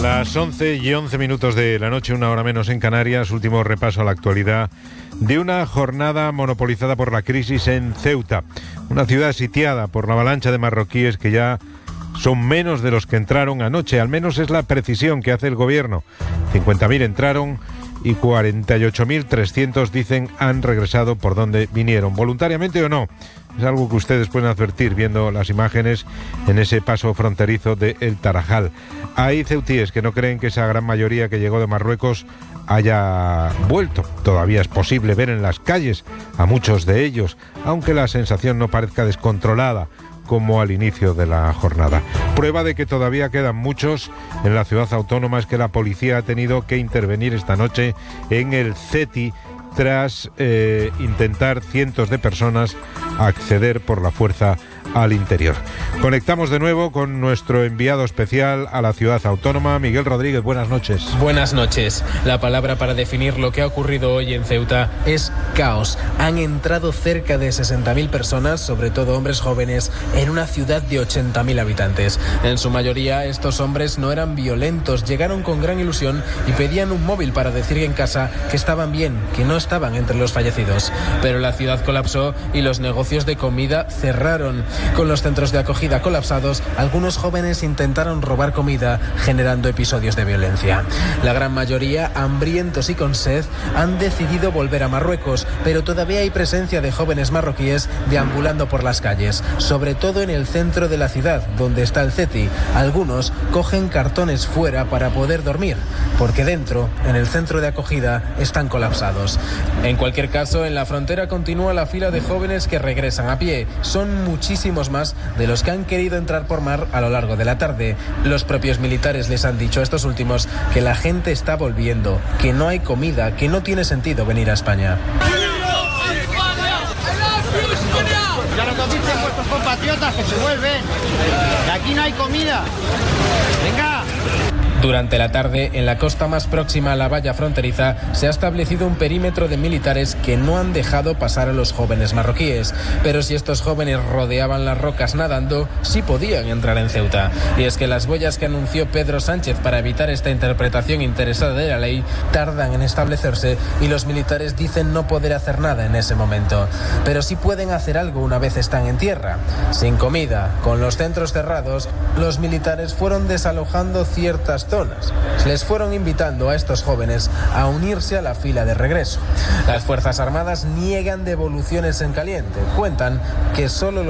Las 11:11 de la noche, una hora menos en Canarias. Último repaso a la actualidad de una jornada monopolizada por la crisis en Ceuta, una ciudad sitiada por la avalancha de marroquíes que ya son menos de los que entraron anoche. Al menos es la precisión que hace el gobierno. 50.000 entraron y 48.300 dicen han regresado por donde vinieron, voluntariamente o no. Es algo que ustedes pueden advertir viendo las imágenes en ese paso fronterizo de El Tarajal. Hay ceutíes que no creen que esa gran mayoría que llegó de Marruecos haya vuelto. Todavía es posible ver en las calles a muchos de ellos, aunque la sensación no parezca descontrolada como al inicio de la jornada. Prueba de que todavía quedan muchos en la ciudad autónoma es que la policía ha tenido que intervenir esta noche en el CETI tras intentar cientos de personas acceder por la fuerza al interior. Conectamos de nuevo con nuestro enviado especial a la ciudad autónoma, Miguel Rodríguez. Buenas noches. Buenas noches. La palabra para definir lo que ha ocurrido hoy en Ceuta es caos. Han entrado cerca de 60.000 personas, sobre todo hombres jóvenes, en una ciudad de 80.000 habitantes. En su mayoría, estos hombres no eran violentos, llegaron con gran ilusión y pedían un móvil para decir en casa que estaban bien, que no estaban entre los fallecidos. Pero la ciudad colapsó y los negocios de comida cerraron. Con los centros de acogida colapsados, algunos jóvenes intentaron robar comida, generando episodios de violencia. La gran mayoría, hambrientos y con sed, han decidido volver a Marruecos, pero todavía hay presencia de jóvenes marroquíes deambulando por las calles, sobre todo en el centro de la ciudad, donde está el CETI. Algunos cogen cartones fuera para poder dormir, porque dentro, en el centro de acogida, están colapsados. En cualquier caso, en la frontera continúa la fila de jóvenes que regresan a pie. Son muchísimos más de los que han querido entrar por mar a lo largo de la tarde. Los propios militares les han dicho a estos últimos que la gente está volviendo, que no hay comida, que no tiene sentido venir a España. Ya lo dicen vuestros compatriotas que se vuelven, que aquí no hay comida. Venga. Durante la tarde, en la costa más próxima a la valla fronteriza, se ha establecido un perímetro de militares que no han dejado pasar a los jóvenes marroquíes. Pero si estos jóvenes rodeaban las rocas nadando, sí podían entrar en Ceuta. Y es que las boyas que anunció Pedro Sánchez para evitar esta interpretación interesada de la ley tardan en establecerse y los militares dicen no poder hacer nada en ese momento. Pero sí pueden hacer algo una vez están en tierra. Sin comida, con los centros cerrados, los militares fueron desalojando ciertas zonas. Les fueron invitando a estos jóvenes a unirse a la fila de regreso. Las Fuerzas Armadas niegan devoluciones en caliente. Cuentan que solo